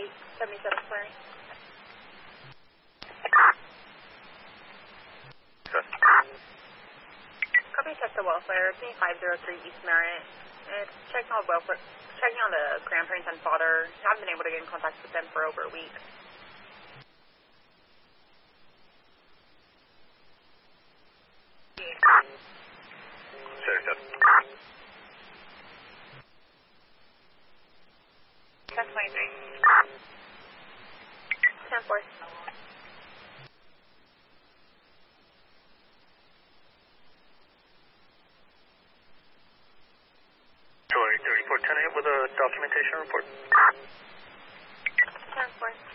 77 Flaring. Copy check the welfare, 2503 East Merritt. It's checking on welfare, checking on the grandparents and father. Haven't been able to get in contact with them for over a week. Sure. 1023. 10-4. Story 3410 with a documentation report. 10-4.